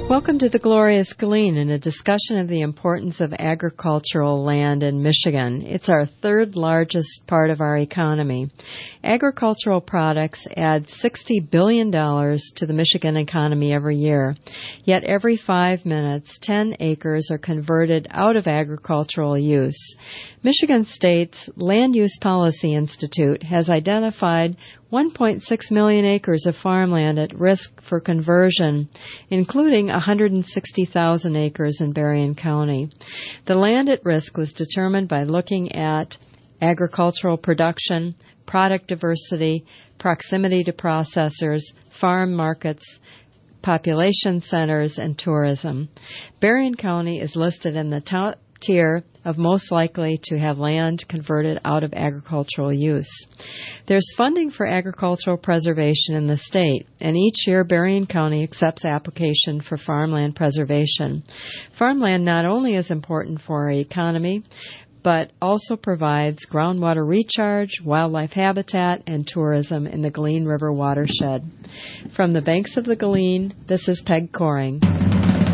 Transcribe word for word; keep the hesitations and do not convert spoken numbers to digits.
Welcome to the Glorious Glean and a discussion of the importance of agricultural land in Michigan. It's our third largest part of our economy. Agricultural products add sixty billion dollars to the Michigan economy every year. Yet every five minutes, ten acres are converted out of agricultural use. Michigan State's Land Use Policy Institute has identified one point six million acres of farmland at risk for conversion, including one hundred sixty thousand acres in Berrien County. The land at risk was determined by looking at agricultural production, product diversity, proximity to processors, farm markets, population centers, and tourism. Berrien County is listed in the top tier of most likely to have land converted out of agricultural use. There's funding for agricultural preservation in the state, and each year Berrien County accepts application for farmland preservation. Farmland not only is important for our economy, but also provides groundwater recharge, wildlife habitat, and tourism in the Glean River watershed. From the banks of the Glean, this is Peg Coring.